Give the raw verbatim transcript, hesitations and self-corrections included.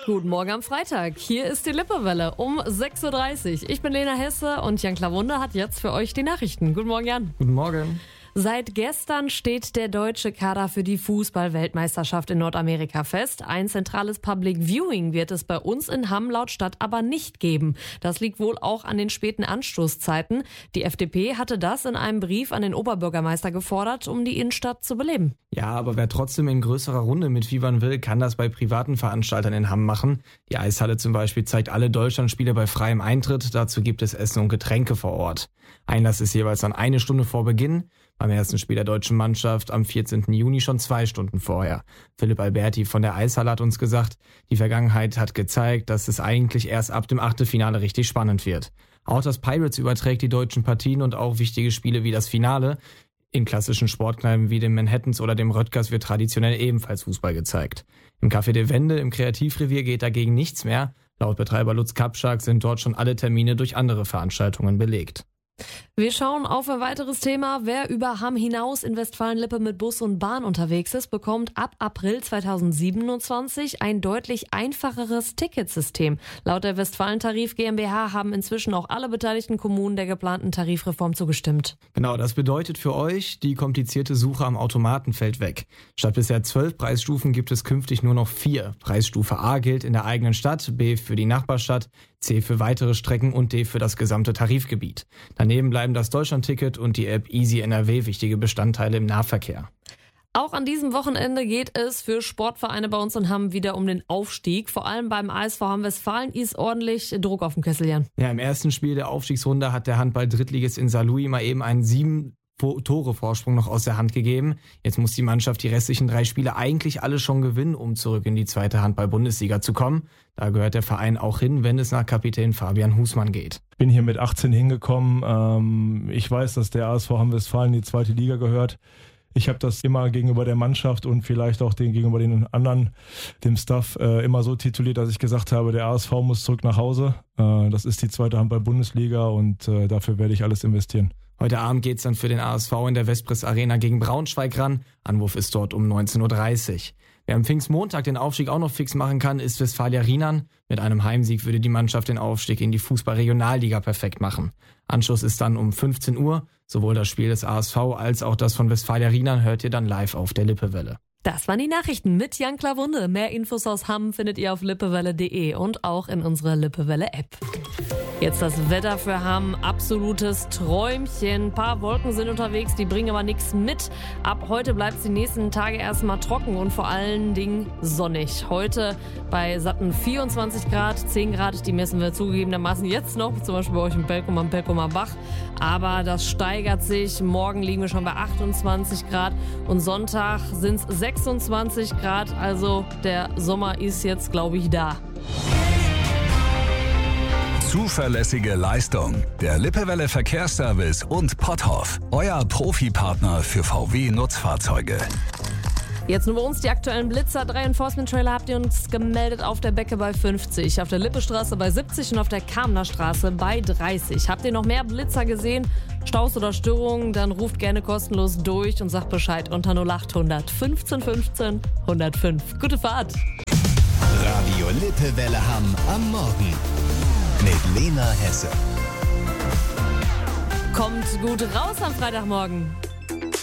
Guten Morgen am Freitag. Hier ist die Lippewelle um sechs Uhr dreißig. Ich bin Lena Hesse und Jan Klawunde hat jetzt für euch die Nachrichten. Guten Morgen, Jan. Guten Morgen. Seit gestern steht der deutsche Kader für die Fußball-Weltmeisterschaft in Nordamerika fest. Ein zentrales Public Viewing wird es bei uns in Hamm laut Stadt aber nicht geben. Das liegt wohl auch an den späten Anstoßzeiten. Die F D P hatte das in einem Brief an den Oberbürgermeister gefordert, um die Innenstadt zu beleben. Ja, aber wer trotzdem in größerer Runde mitfiebern will, kann das bei privaten Veranstaltern in Hamm machen. Die Eishalle zum Beispiel zeigt alle Deutschlandspiele bei freiem Eintritt. Dazu gibt es Essen und Getränke vor Ort. Einlass ist jeweils dann eine Stunde vor Beginn. Beim ersten Spiel der deutschen Mannschaft am vierzehnten Juni schon zwei Stunden vorher. Philipp Alberti von der Eishalle hat uns gesagt, die Vergangenheit hat gezeigt, dass es eigentlich erst ab dem Achtelfinale richtig spannend wird. Auch das Pirates überträgt die deutschen Partien und auch wichtige Spiele wie das Finale. In klassischen Sportkneipen wie dem Manhattans oder dem Röttgers wird traditionell ebenfalls Fußball gezeigt. Im Café de Wende im Kreativrevier geht dagegen nichts mehr. Laut Betreiber Lutz Kapschak sind dort schon alle Termine durch andere Veranstaltungen belegt. Wir schauen auf ein weiteres Thema. Wer über Hamm hinaus in Westfalen-Lippe mit Bus und Bahn unterwegs ist, bekommt ab April zweitausendsiebenundzwanzig ein deutlich einfacheres Ticketsystem. Laut der Westfalen-Tarif GmbH haben inzwischen auch alle beteiligten Kommunen der geplanten Tarifreform zugestimmt. Genau, das bedeutet für euch, die komplizierte Suche am Automaten fällt weg. Statt bisher zwölf Preisstufen gibt es künftig nur noch vier. Preisstufe A gilt in der eigenen Stadt, B für die Nachbarstadt, C für weitere Strecken und D für das gesamte Tarifgebiet. Daneben bleiben das Deutschlandticket und die App Easy N R W wichtige Bestandteile im Nahverkehr. Auch an diesem Wochenende geht es für Sportvereine bei uns in Hamm wieder um den Aufstieg. Vor allem beim A S V Hamm-Westfalen ist ordentlich Druck auf dem Kessel, Jan. Ja, im ersten Spiel der Aufstiegsrunde hat der Handball-Drittligist in Saarlouis mal eben einen sieben Tore Vorsprung noch aus der Hand gegeben. Jetzt muss die Mannschaft die restlichen drei Spiele eigentlich alle schon gewinnen, um zurück in die zweite Handball-Bundesliga zu kommen. Da gehört der Verein auch hin, wenn es nach Kapitän Fabian Husmann geht. Ich bin hier mit achtzehn hingekommen. Ich weiß, dass der A S V Hamm-Westfalen in die zweite Liga gehört. Ich habe das immer gegenüber der Mannschaft und vielleicht auch den, gegenüber den anderen, dem Staff, äh, immer so tituliert, dass ich gesagt habe, der A S V muss zurück nach Hause. Äh, das ist die zweite Handball-Bundesliga und äh, dafür werde ich alles investieren. Heute Abend geht's dann für den A S V in der Vespris Arena gegen Braunschweig ran. Anwurf ist dort um neunzehn Uhr dreißig. Wer am Pfingstmontag den Aufstieg auch noch fix machen kann, ist Westfalia Rienan. Mit einem Heimsieg würde die Mannschaft den Aufstieg in die Fußball-Regionalliga perfekt machen. Anschluss ist dann um fünfzehn Uhr. Sowohl das Spiel des A S V als auch das von Westfalia Rienan hört ihr dann live auf der Lippewelle. Das waren die Nachrichten mit Jan Klawunde. Mehr Infos aus Hamm findet ihr auf lippewelle punkt de und auch in unserer Lippewelle-App. Jetzt das Wetter für Hamm, absolutes Träumchen. Ein paar Wolken sind unterwegs, die bringen aber nichts mit. Ab heute bleibt es die nächsten Tage erstmal trocken und vor allen Dingen sonnig. Heute bei satten vierundzwanzig Grad, zehn Grad, die messen wir zugegebenermaßen jetzt noch, zum Beispiel bei euch im Pelkum am Pelkumer Bach. Aber das steigert sich. Morgen liegen wir schon bei achtundzwanzig Grad und Sonntag sind es sechsundzwanzig Grad. Also der Sommer ist jetzt, glaube ich, da. Zuverlässige Leistung. Der Lippewelle Verkehrsservice und Potthoff. Euer Profi-Partner für V W-Nutzfahrzeuge. Jetzt nur bei uns die aktuellen Blitzer. Drei Enforcement-Trailer habt ihr uns gemeldet auf der Becke bei fünfzig, auf der Lippestraße bei siebzig und auf der Kamener Straße bei dreißig. Habt ihr noch mehr Blitzer gesehen? Staus oder Störungen? Dann ruft gerne kostenlos durch und sagt Bescheid unter null acht hundert fünfzehn fünfzehn hundertfünf. Gute Fahrt! Radio Lippewelle Hamm am Morgen. Mit Lena Hesse. Kommt gut raus am Freitagmorgen.